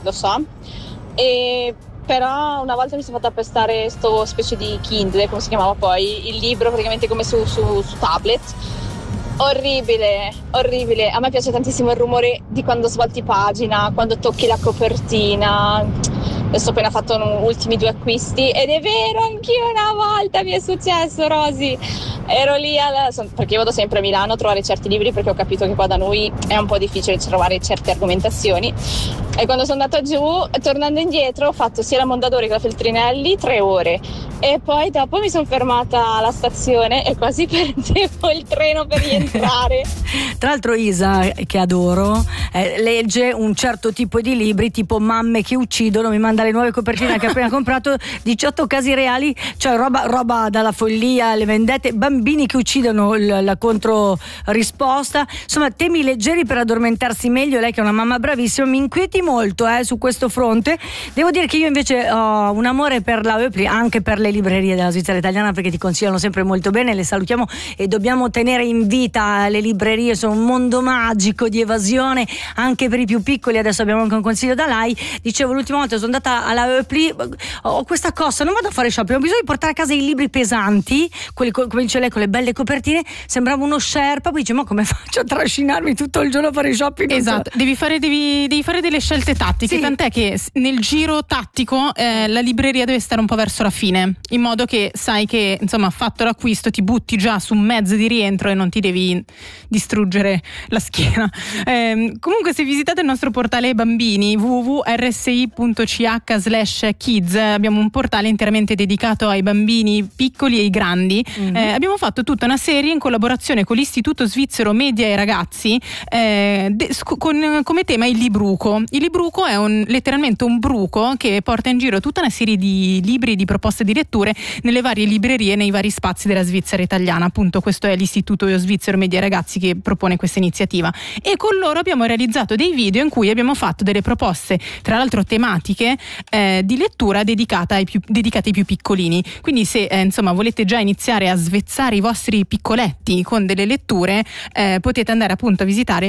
lo so. Però una volta mi sono fatta prestare sto specie di Kindle, come si chiamava poi, il libro praticamente come su tablet. Orribile, orribile. A me piace tantissimo il rumore di quando svolti pagina, quando tocchi la copertina. Adesso ho appena fatto ultimi 2 acquisti ed è vero, anch'io una volta mi è successo, Rosy. Ero lì perché io vado sempre a Milano a trovare certi libri, perché ho capito che qua da noi è un po' difficile trovare certe argomentazioni. E quando sono andata giù, tornando indietro, ho fatto sia la Mondadori che la Feltrinelli 3 ore. E poi dopo mi sono fermata alla stazione e quasi perdevo il treno per rientrare. Tra l'altro Isa, che adoro, legge un certo tipo di libri, tipo Mamme che uccidono, mi manda le nuove copertine che ha appena comprato, 18 casi reali, cioè roba dalla follia, le vendette, bambini che uccidono, la controrisposta, insomma temi leggeri per addormentarsi meglio. Lei che è una mamma bravissima, mi inquieti molto su questo fronte. Devo dire che io invece ho un amore per la Oepli, anche per le librerie della Svizzera italiana, perché ti consigliano sempre molto bene, le salutiamo e dobbiamo tenere in vita le librerie, sono un mondo magico di evasione anche per i più piccoli. Adesso abbiamo anche un consiglio da lei. Dicevo, l'ultima volta sono andata alla Oepli, ho questa cosa, non vado a fare shopping, ho bisogno di portare a casa i libri pesanti, quelli come dice lei, con le belle copertine, sembrava uno Sherpa, poi dice ma come faccio a trascinarmi tutto il giorno a fare shopping? Esatto, devi fare delle scelte tattiche, sì. Tant'è che nel giro tattico la libreria deve stare un po' verso la fine, in modo che sai che insomma fatto l'acquisto ti butti già su un mezzo di rientro e non ti devi distruggere la schiena. Comunque se visitate il nostro portale bambini www.rsi.ch/kids, abbiamo un portale interamente dedicato ai bambini piccoli e ai grandi. Abbiamo fatto tutta una serie in collaborazione con l'Istituto Svizzero Media e Ragazzi come tema il libruco. Il libruco è letteralmente un bruco che porta in giro tutta una serie di libri, di proposte di letture nelle varie librerie, nei vari spazi della Svizzera italiana. Appunto questo è l'Istituto Svizzero Media e Ragazzi che propone questa iniziativa, e con loro abbiamo realizzato dei video in cui abbiamo fatto delle proposte, tra l'altro tematiche, di lettura dedicate ai più piccolini. Quindi se insomma volete già iniziare a svezzare i vostri piccoletti con delle letture, potete andare appunto a visitare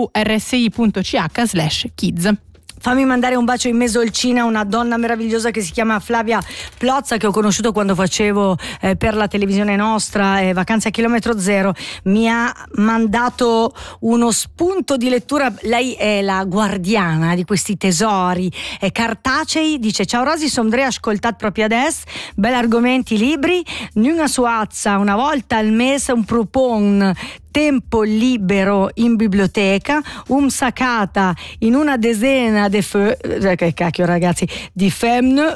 www.rsi.ch/kids. Fammi mandare un bacio in mesolcina a una donna meravigliosa che si chiama Flavia Plozza, che ho conosciuto quando facevo per la televisione nostra Vacanze a chilometro zero. Mi ha mandato uno spunto di lettura. Lei è la guardiana di questi tesori cartacei. Dice: ciao Rosy, sono Andrea, ascoltat proprio adesso, belli argomenti, libri, una suazza una volta al mese, un propon tempo libero in biblioteca, sacata in una decina che cacchio ragazzi di femme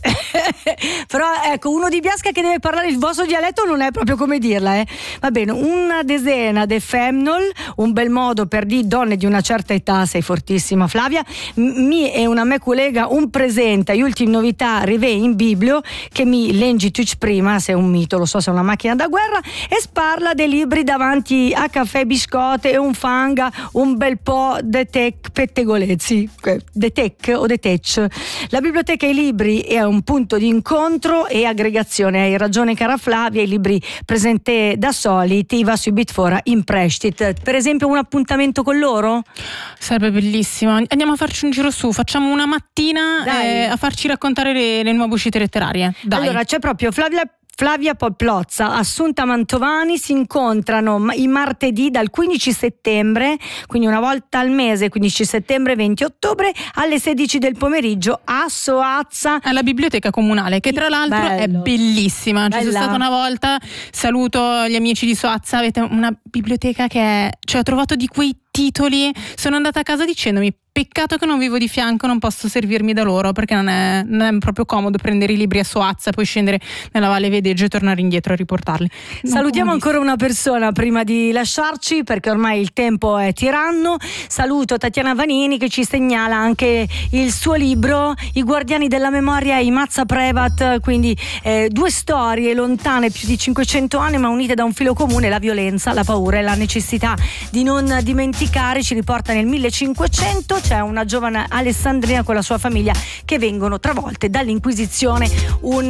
però ecco, uno di Biasca che deve parlare il vostro dialetto non è proprio come dirla, va bene, una decina de femnol, un bel modo per dire donne di una certa età. Sei fortissima Flavia. Mi e una mia collega un presenta gli ultimi novità rive in biblio che mi leggi tutti prima, se è un mito, lo so, se è una macchina da guerra, e sparla dei libri davanti a caffè, biscotte e un fanga, un bel po' de tech pettegolezzi, de tech o de tech. La biblioteca e i libri è un punto di incontro e aggregazione. Hai ragione cara Flavia, i libri presenti da soli ti va subito fora in prestito. Per esempio un appuntamento con loro? Sarebbe bellissimo, andiamo a farci un giro su, facciamo una mattina a farci raccontare le nuove uscite letterarie. Dai. Allora c'è proprio Flavia Plozza, Assunta Mantovani, si incontrano i martedì dal 15 settembre, quindi una volta al mese, 15 settembre 20 ottobre alle 16 del pomeriggio a Soazza, alla biblioteca comunale, che tra l'altro è bellissima. Ci sono stata una volta, saluto gli amici di Soazza, avete una biblioteca che ho trovato di quei titoli, sono andata a casa dicendomi peccato che non vivo di fianco, non posso servirmi da loro, perché non è proprio comodo prendere i libri a Soazza, poi scendere nella Valle Vedeggio e tornare indietro a riportarli. Salutiamo ancora una persona prima di lasciarci, perché ormai il tempo è tiranno. Saluto Tatiana Vanini che ci segnala anche il suo libro I guardiani della memoria, i Mazza Prevat, quindi 2 storie lontane più di 500 anni ma unite da un filo comune, la violenza, la paura e la necessità di non dimenticare. Ci riporta nel 1500, c'è una giovane alessandrina con la sua famiglia che vengono travolte dall'Inquisizione.